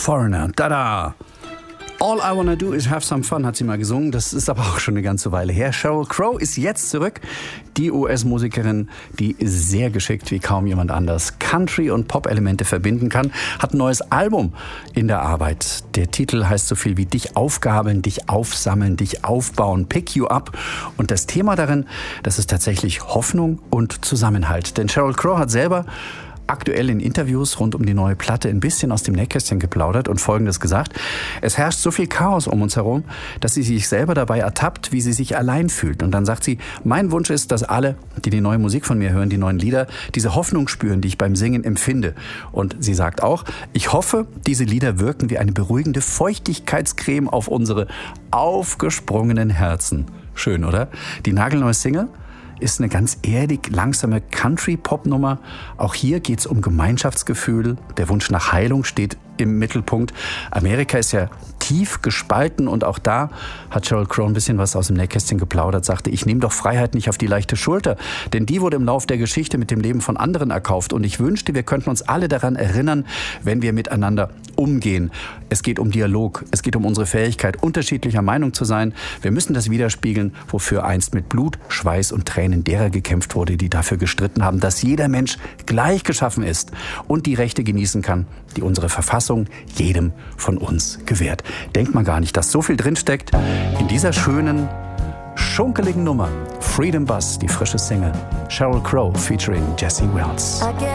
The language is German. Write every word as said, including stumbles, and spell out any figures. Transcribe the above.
Foreigner. Tada! All I Wanna Do Is Have Some Fun hat sie mal gesungen. Das ist aber auch schon eine ganze Weile her. Sheryl Crow ist jetzt zurück. Die U S-Musikerin, die sehr geschickt wie kaum jemand anders Country- und Pop-Elemente verbinden kann, hat ein neues Album in der Arbeit. Der Titel heißt so viel wie Dich aufgabeln, dich aufsammeln, dich aufbauen, Pick You Up. Und das Thema darin, das ist tatsächlich Hoffnung und Zusammenhalt. Denn Sheryl Crow hat selber aktuell in Interviews rund um die neue Platte ein bisschen aus dem Nähkästchen geplaudert und Folgendes gesagt: Es herrscht so viel Chaos um uns herum, dass sie sich selber dabei ertappt, wie sie sich allein fühlt. Und dann sagt sie, mein Wunsch ist, dass alle, die die neue Musik von mir hören, die neuen Lieder, diese Hoffnung spüren, die ich beim Singen empfinde. Und sie sagt auch, ich hoffe, diese Lieder wirken wie eine beruhigende Feuchtigkeitscreme auf unsere aufgesprungenen Herzen. Schön, oder? Die nagelneue Single ist eine ganz erdig, langsame Country-Pop-Nummer. Auch hier geht es um Gemeinschaftsgefühl. Der Wunsch nach Heilung steht im Mittelpunkt. Amerika ist ja tief gespalten und auch da hat Sheryl Crow ein bisschen was aus dem Nähkästchen geplaudert, sagte, ich nehme doch Freiheit nicht auf die leichte Schulter, denn die wurde im Lauf der Geschichte mit dem Leben von anderen erkauft und ich wünschte, wir könnten uns alle daran erinnern, wenn wir miteinander umgehen. Es geht um Dialog, es geht um unsere Fähigkeit, unterschiedlicher Meinung zu sein. Wir müssen das widerspiegeln, wofür einst mit Blut, Schweiß und Tränen derer gekämpft wurde, die dafür gestritten haben, dass jeder Mensch gleich geschaffen ist und die Rechte genießen kann, die unsere Verfassung jedem von uns gewährt. Denkt man gar nicht, dass so viel drinsteckt in dieser schönen, schunkeligen Nummer. Freedom Bus, die frische Single. Sheryl Crow featuring Jesse Wells.